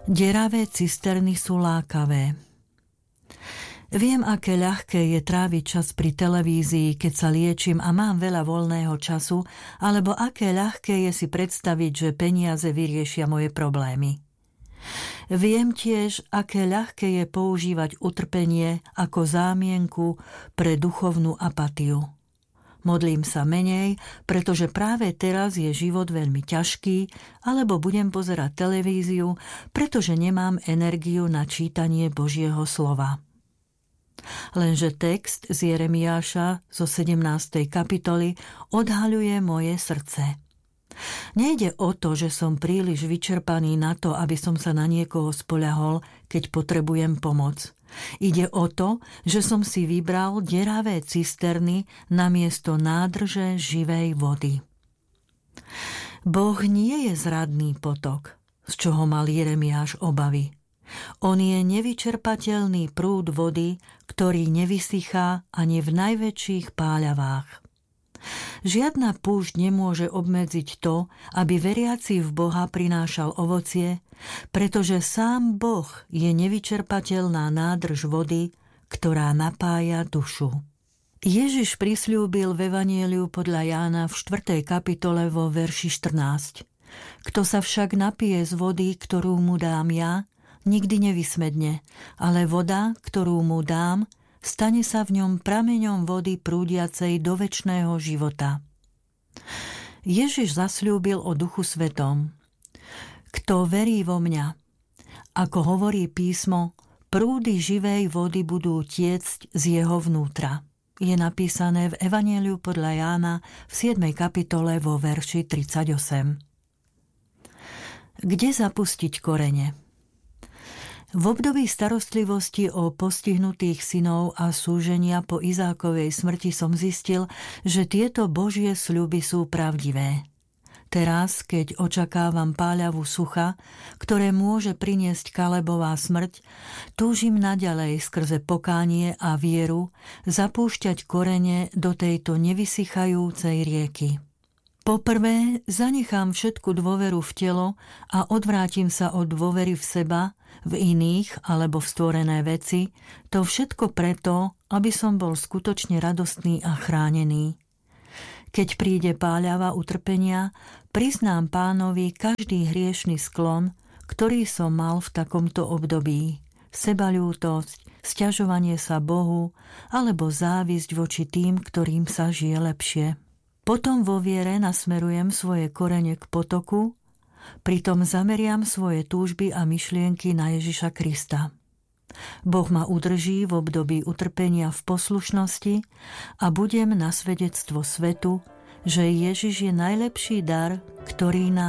Deravé cisterny sú lákavé. Viem, aké ľahké je tráviť čas pri televízii, keď sa liečim a mám veľa voľného času, alebo aké ľahké je si predstaviť, že peniaze vyriešia moje problémy. Viem tiež, aké ľahké je používať utrpenie ako zámienku pre duchovnú apatiu. Modlím sa menej, pretože práve teraz je život veľmi ťažký, alebo budem pozerať televíziu, pretože nemám energiu na čítanie Božieho slova. Lenže text z Jeremiáša zo 17. kapitoly odhaľuje moje srdce. Nejde o to, že som príliš vyčerpaný na to, aby som sa na niekoho spoľahol, keď potrebujem pomoc. Ide o to, že som si vybral deravé cisterny namiesto nádrže živej vody. Boh nie je zradný potok, z čoho mal Jeremiáš obavy. On je nevyčerpateľný prúd vody, ktorý nevysychá ani v najväčších páľavách. Žiadna púšť nemôže obmedziť to, aby veriaci v Boha prinášal ovocie, pretože sám Boh je nevyčerpateľná nádrž vody, ktorá napája dušu. Ježiš prisľúbil v Evanjeliu podľa Jána v 4. kapitole vo verši 14. Kto sa však napije z vody, ktorú mu dám ja, nikdy nevysmedne, ale voda, ktorú mu dám, stane sa v ňom prameňom vody prúdiacej do večného života. Ježiš zasľúbil o Duchu Svetom. Kto verí vo mňa, ako hovorí písmo, prúdy živej vody budú tiecť z jeho vnútra. Je napísané v Evanjeliu podľa Jána v 7. kapitole vo verši 38. Kde zapustiť korene? V období starostlivosti o postihnutých synov a súženia po Izákovej smrti som zistil, že tieto Božie sľuby sú pravdivé. Teraz, keď očakávam páľavu sucha, ktoré môže priniesť Kalebová smrť, túžim naďalej skrze pokánie a vieru zapúšťať korene do tejto nevysychajúcej rieky. Poprvé, zanechám všetku dôveru v telo a odvrátim sa od dôvery v seba, v iných alebo v stvorené veci, to všetko preto, aby som bol skutočne radostný a chránený. Keď príde páľava utrpenia, priznám Pánovi každý hriešny sklon, ktorý som mal v takomto období. Sebaľútosť, sťažovanie sa Bohu alebo závisť voči tým, ktorým sa žije lepšie. Potom vo viere nasmerujem svoje korene k potoku, pritom zameriam svoje túžby a myšlienky na Ježiša Krista. Boh ma udrží v období utrpenia v poslušnosti a budem na svedectvo svetu, že Ježiš je najlepší dar, ktorý nám